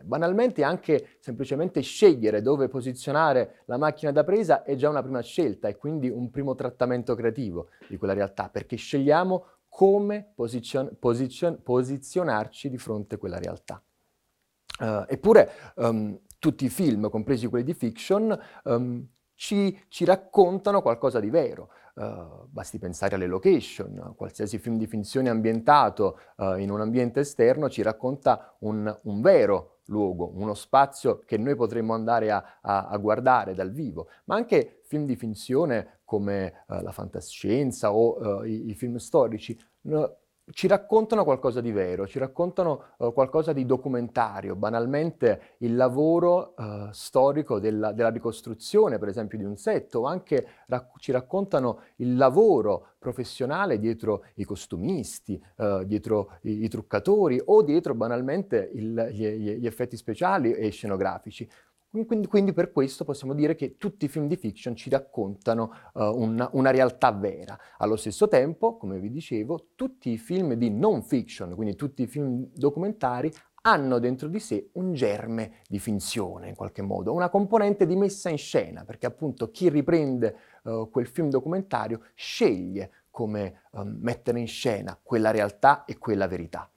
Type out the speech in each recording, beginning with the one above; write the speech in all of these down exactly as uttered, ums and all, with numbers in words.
Banalmente anche semplicemente scegliere dove posizionare la macchina da presa è già una prima scelta e quindi un primo trattamento creativo di quella realtà, perché scegliamo come posizion- posizion- posizionarci di fronte a quella realtà. Uh, eppure um, tutti i film, compresi quelli di fiction, um, ci, ci raccontano qualcosa di vero. Uh, basti pensare alle location, qualsiasi film di finzione ambientato uh, in un ambiente esterno ci racconta un, un vero luogo, uno spazio che noi potremmo andare a, a, a guardare dal vivo, ma anche film di finzione come uh, la fantascienza o uh, i, i film storici no, ci raccontano qualcosa di vero, ci raccontano uh, qualcosa di documentario, banalmente il lavoro uh, storico della, della ricostruzione, per esempio, di un set, o anche rac- ci raccontano il lavoro professionale dietro i costumisti, uh, dietro i, i truccatori o dietro banalmente il, gli, gli effetti speciali e scenografici. Quindi, quindi per questo possiamo dire che tutti i film di fiction ci raccontano uh, una, una realtà vera. Allo stesso tempo, come vi dicevo, tutti i film di non fiction, quindi tutti i film documentari, hanno dentro di sé un germe di finzione in qualche modo, una componente di messa in scena, perché appunto chi riprende uh, quel film documentario sceglie come um, mettere in scena quella realtà e quella verità.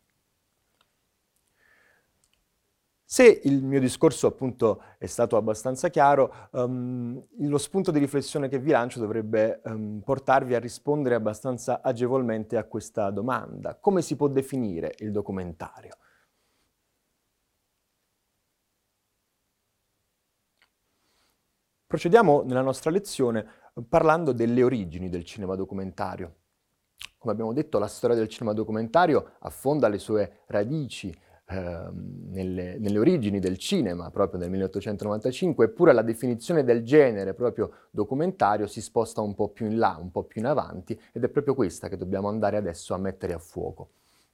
Se il mio discorso appunto è stato abbastanza chiaro, um, lo spunto di riflessione che vi lancio dovrebbe um, portarvi a rispondere abbastanza agevolmente a questa domanda. Come si può definire il documentario? Procediamo nella nostra lezione parlando delle origini del cinema documentario. Come abbiamo detto, la storia del cinema documentario affonda le sue radici ehm, nelle, nelle origini del cinema, proprio nel milleottocentonovantacinque, eppure la definizione del genere proprio documentario si sposta un po' più in là, un po' più in avanti, ed è proprio questa che dobbiamo andare adesso a mettere a fuoco.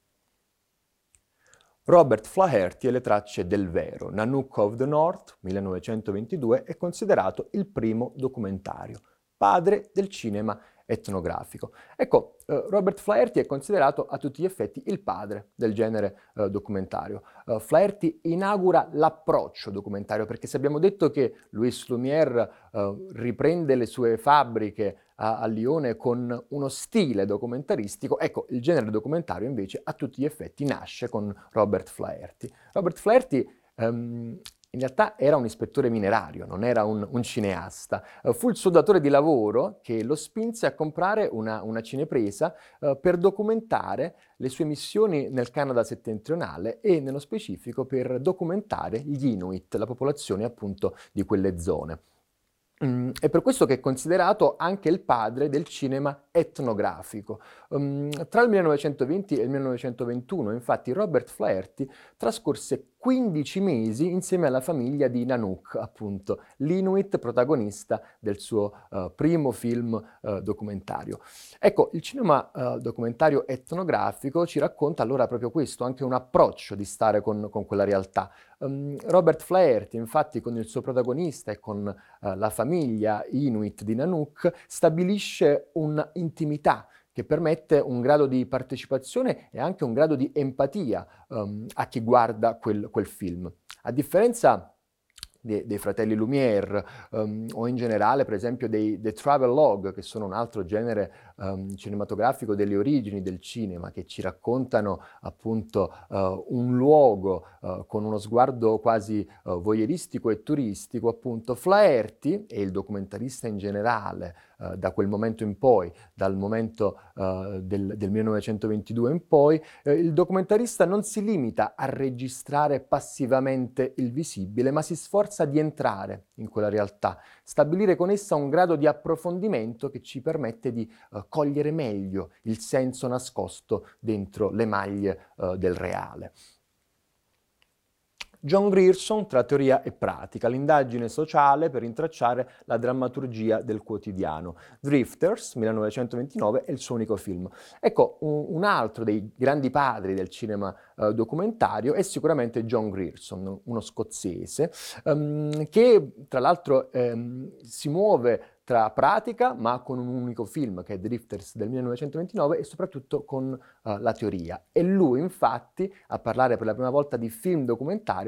Robert Flaherty e le tracce del vero. Nanook of the North, millenovecentoventidue, è considerato il primo documentario, padre del cinema etnografico. Ecco, eh, Robert Flaherty è considerato a tutti gli effetti il padre del genere eh, documentario. Uh, Flaherty inaugura l'approccio documentario, perché se abbiamo detto che Louis Lumière uh, riprende le sue fabbriche a, a Lione con uno stile documentaristico, ecco, il genere documentario invece a tutti gli effetti nasce con Robert Flaherty. Robert Flaherty um, in realtà era un ispettore minerario, non era un, un cineasta. Uh, fu il suo datore di lavoro che lo spinse a comprare una, una cinepresa uh, per documentare le sue missioni nel Canada settentrionale e nello specifico per documentare gli Inuit, la popolazione appunto di quelle zone. Mm, è per questo che è considerato anche il padre del cinema etnografico. Um, tra il millenovecentoventi e il millenovecentoventuno, infatti, Robert Flaherty trascorse quindici mesi insieme alla famiglia di Nanook, appunto, l'Inuit protagonista del suo uh, primo film uh, documentario. Ecco, il cinema uh, documentario etnografico ci racconta allora proprio questo, anche un approccio di stare con, con quella realtà. Um, Robert Flaherty, infatti, con il suo protagonista e con uh, la famiglia Inuit di Nanook, stabilisce un'intimità che permette un grado di partecipazione e anche un grado di empatia um, a chi guarda quel, quel film. A differenza dei, dei fratelli Lumière um, o in generale, per esempio, dei, dei travelogue, che sono un altro genere um, cinematografico delle origini del cinema, che ci raccontano appunto uh, un luogo uh, con uno sguardo quasi uh, voyeuristico e turistico, appunto, Flaherty e il documentarista in generale, uh, da quel momento in poi, dal momento uh, del, del millenovecentoventidue in poi, uh, il documentarista non si limita a registrare passivamente il visibile, ma si sforza di entrare in quella realtà, stabilire con essa un grado di approfondimento che ci permette di uh, cogliere meglio il senso nascosto dentro le maglie uh, del reale. John Grierson tra teoria e pratica, l'indagine sociale per intracciare la drammaturgia del quotidiano. Drifters, millenovecentoventinove, è il suo unico film. Ecco, un, un altro dei grandi padri del cinema eh, documentario è sicuramente John Grierson, uno scozzese, ehm, che tra l'altro ehm, si muove tra pratica, ma con un unico film, che è Drifters del millenovecentoventinove, e soprattutto con uh, la teoria. E lui, infatti, a parlare per la prima volta di film documentario,